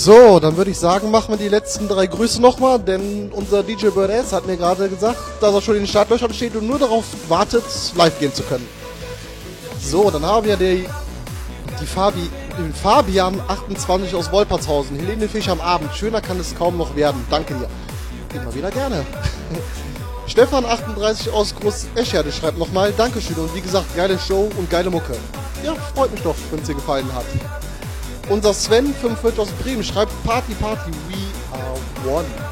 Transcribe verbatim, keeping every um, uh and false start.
So, dann würde ich sagen, machen wir die letzten drei Grüße nochmal, denn unser D J Bird S hat mir gerade gesagt, dass er schon in den Startlöchern steht und nur darauf wartet, live gehen zu können. So, dann haben wir die, die Fabi, den Fabian achtundzwanzig aus Wolpertshausen. Helene Fisch am Abend. Schöner kann es kaum noch werden. Danke dir. Immer wieder gerne. Stefan achtunddreißig aus Groß-Escherde schreibt nochmal Dankeschön und wie gesagt, geile Show und geile Mucke. Ja, freut mich doch, wenn es dir gefallen hat. Unser Sven fünfundvierzig aus Bremen schreibt Party Party, we are one.